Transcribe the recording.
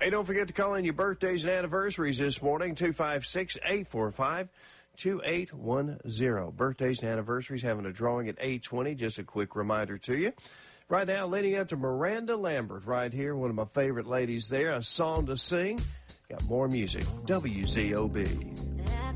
Hey, don't forget to call in your birthdays and anniversaries this morning, 256-845-2810. Birthdays and anniversaries, having a drawing at 8:20. Just a quick reminder to you. Right now, leading up to Miranda Lambert right here, one of my favorite ladies there, A Song to Sing. Got more music, WZOB.